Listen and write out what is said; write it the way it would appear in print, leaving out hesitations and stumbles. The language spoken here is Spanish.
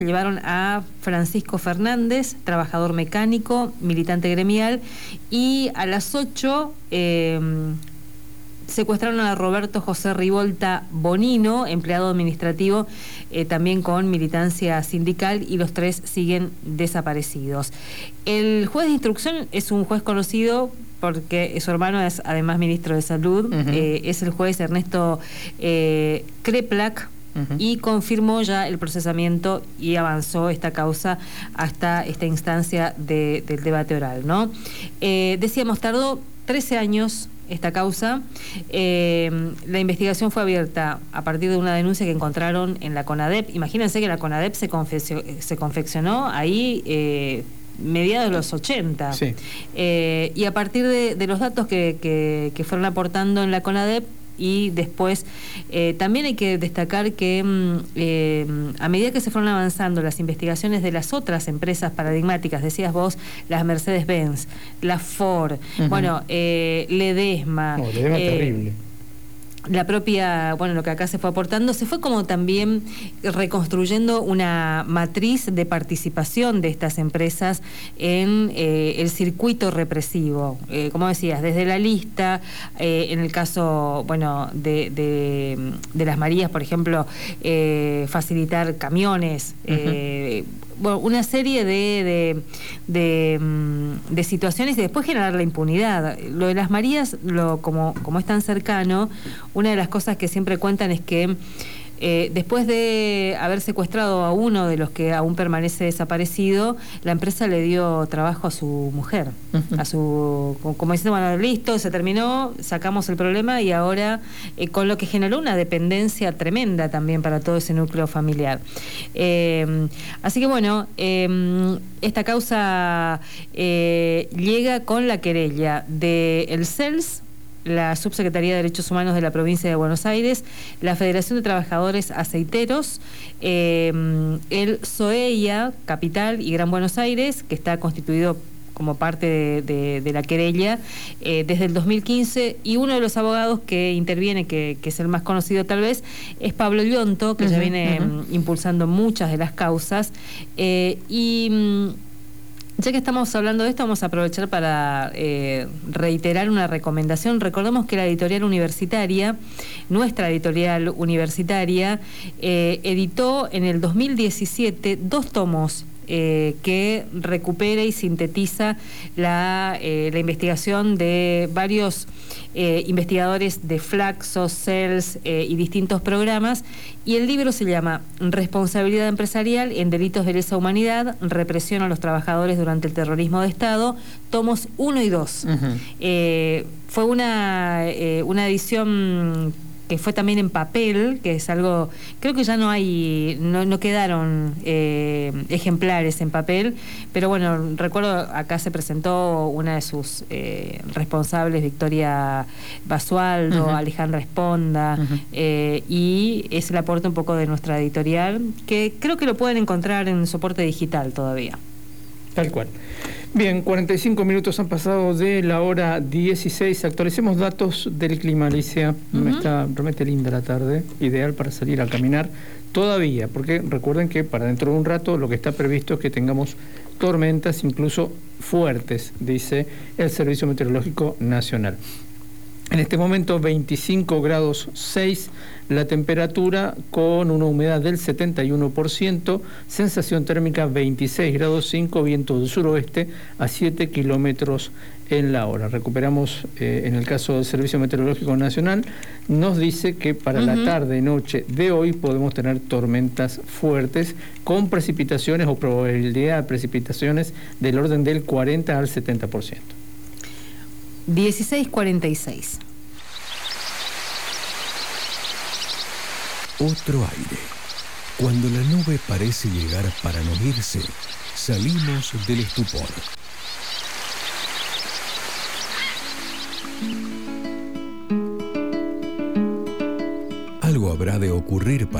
Llevaron a Francisco Fernández, trabajador mecánico, militante gremial, y a las 8 secuestraron a Roberto José Rivolta Bonino, empleado administrativo, también con militancia sindical, y los tres siguen desaparecidos. El juez de instrucción es un juez conocido porque su hermano es además ministro de Salud, es el juez Ernesto Kreplak, y confirmó ya el procesamiento y avanzó esta causa hasta esta instancia del debate oral, ¿no? Decíamos, tardó 13 años esta causa. La investigación fue abierta a partir de una denuncia que encontraron en la CONADEP. Imagínense que la CONADEP se confeccionó ahí mediados de los 80. Sí. Y a partir de los datos que fueron aportando en la CONADEP, y después también hay que destacar que a medida que se fueron avanzando las investigaciones de las otras empresas paradigmáticas, decías vos, las Mercedes-Benz, la Ford, bueno, Ledesma, terrible. La propia, bueno, lo que acá se fue aportando, se fue como también reconstruyendo una matriz de participación de estas empresas en el circuito represivo. Como decías, desde la lista, en el caso, bueno, de las Marías, por ejemplo, facilitar camiones, bueno, una serie de situaciones, y después generar la impunidad. Lo de las Marías, como es tan cercano, una de las cosas que siempre cuentan es que después de haber secuestrado a uno de los que aún permanece desaparecido, la empresa le dio trabajo a su mujer, a su, como diciendo, bueno, listo, se terminó, sacamos el problema, y ahora con lo que generó una dependencia tremenda también para todo ese núcleo familiar. Así que bueno, esta causa llega con la querella del CELS, la Subsecretaría de Derechos Humanos de la Provincia de Buenos Aires, la Federación de Trabajadores Aceiteros, el SOEIA, Capital y Gran Buenos Aires, que está constituido como parte de la querella desde el 2015, y uno de los abogados que interviene, que es el más conocido tal vez, es Pablo Lionto, que ya viene impulsando muchas de las causas, ya que estamos hablando de esto, vamos a aprovechar para reiterar una recomendación. Recordemos que la editorial universitaria, nuestra editorial universitaria, editó en el 2017 2 tomos que recupera y sintetiza la investigación de varios investigadores de Flaxo, CELS y distintos programas, y el libro se llama Responsabilidad Empresarial en Delitos de Lesa Humanidad, Represión a los Trabajadores durante el Terrorismo de Estado, tomos 1 y 2. Fue una edición que fue también en papel, que es algo, creo que ya no quedaron ejemplares en papel, pero bueno, recuerdo acá se presentó una de sus responsables, Victoria Basualdo, Alejandra Esponda, y es el aporte un poco de nuestra editorial, que creo que lo pueden encontrar en soporte digital todavía. Tal cual. Bien, 45 minutos han pasado de la hora 16. Actualicemos datos del clima, Alicia. Está realmente linda la tarde, ideal para salir a caminar todavía, porque recuerden que para dentro de un rato lo que está previsto es que tengamos tormentas, incluso fuertes, dice el Servicio Meteorológico Nacional. En este momento 25 grados 6 la temperatura, con una humedad del 71%, sensación térmica 26 grados 5, viento del suroeste a 7 kilómetros en la hora. Recuperamos, en el caso del Servicio Meteorológico Nacional, nos dice que para la tarde y noche de hoy podemos tener tormentas fuertes con precipitaciones o probabilidad de precipitaciones del orden del 40 al 70%. 16:46. Otro aire. Cuando la nube parece llegar para no irse, salimos del estupor. Algo habrá de ocurrir para